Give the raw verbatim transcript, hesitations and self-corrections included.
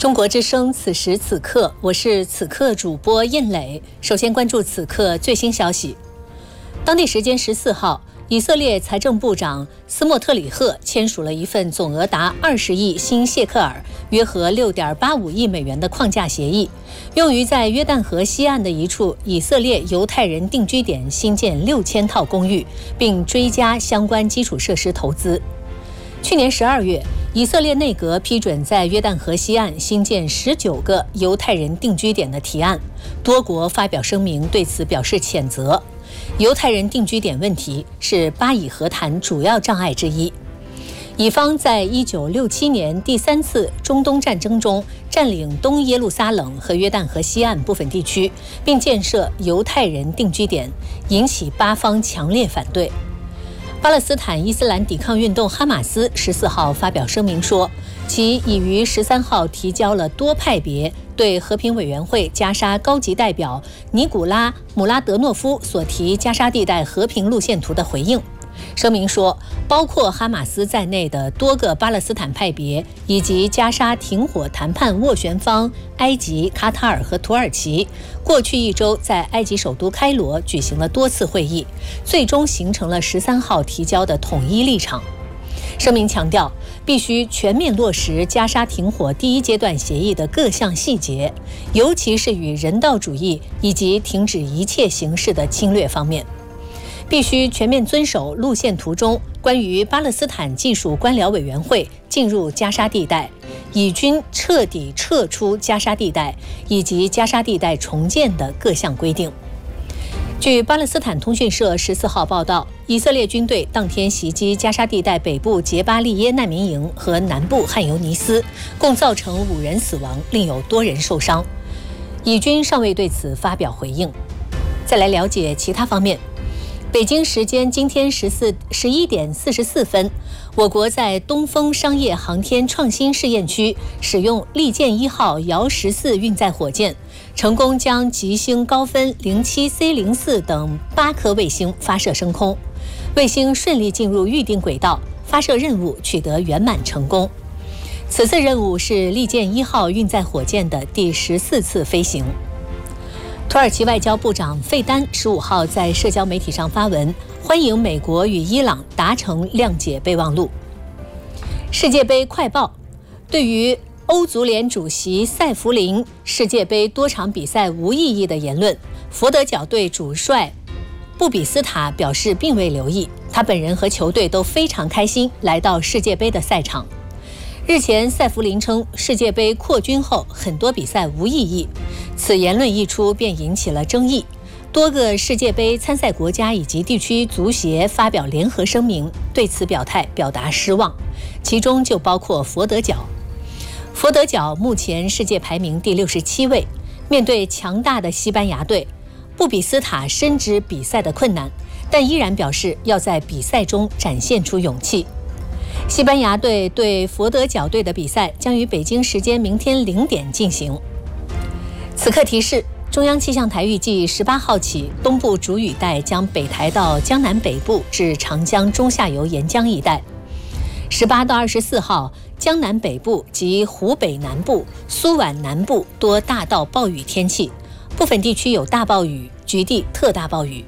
中国之声，此时此刻，我是此刻主播印磊。首先关注此刻最新消息。当地时间十四号，以色列财政部长斯莫特里赫签署了一份总额达二十亿新谢克尔（约合六点八五亿美元）的框架协议，用于在约旦河西岸的一处以色列犹太人定居点新建六千套公寓，并追加相关基础设施投资。去年十二月，以色列内阁批准在约旦河西岸新建十九个犹太人定居点的提案，多国发表声明对此表示谴责。犹太人定居点问题是巴以和谈主要障碍之一。以方在一九六七年第三次中东战争中占领东耶路撒冷和约旦河西岸部分地区，并建设犹太人定居点，引起巴方强烈反对。巴勒斯坦伊斯兰抵抗运动哈马斯十四号发表声明说，其已于十三号提交了多派别对和平委员会加沙高级代表尼古拉·姆拉德诺夫所提加沙地带和平路线图的回应。声明说，包括哈马斯在内的多个巴勒斯坦派别以及加沙停火谈判斡旋方埃及、卡塔尔和土耳其，过去一周在埃及首都开罗举行了多次会议，最终形成了十三号提交的统一立场。声明强调，必须全面落实加沙停火第一阶段协议的各项细节，尤其是与人道主义以及停止一切形式的侵略方面。必须全面遵守路线图中关于巴勒斯坦技术官僚委员会进入加沙地带、以军彻底撤出加沙地带以及加沙地带重建的各项规定。据巴勒斯坦通讯社十四号报道，以色列军队当天袭击加沙地带北部杰巴利耶难民营和南部汉尤尼斯，共造成五人死亡，另有多人受伤。以军尚未对此发表回应。再来了解其他方面。北京时间今天十四十一点四十四分，我国在东风商业航天创新试验区使用利剑一号遥十四运载火箭，成功将极星高分零七 C 零四等八颗卫星发射升空，卫星顺利进入预定轨道，发射任务取得圆满成功。此次任务是利剑一号运载火箭的第十四次飞行。土耳其外交部长费丹十五号在社交媒体上发文，欢迎美国与伊朗达成谅解备忘录。世界杯快报：对于欧足联主席塞弗林世界杯多场比赛无意义的言论，佛得角队主帅布比斯塔表示并未留意，他本人和球队都非常开心来到世界杯的赛场。日前，塞弗林称世界杯扩军后很多比赛无意义，此言论一出便引起了争议。多个世界杯参赛国家以及地区足协发表联合声明，对此表态表达失望，其中就包括佛得角。佛得角目前世界排名第六十七位，面对强大的西班牙队，布比斯塔深知比赛的困难，但依然表示要在比赛中展现出勇气。西班牙队对佛得角队的比赛将于北京时间明天零点进行。此刻提示：中央气象台预计十八号起，东部主雨带将北抬到江南北部至长江中下游沿江一带。十八到二十四号，江南北部及湖北南部、苏皖南部多大到暴雨天气，部分地区有大暴雨，局地特大暴雨。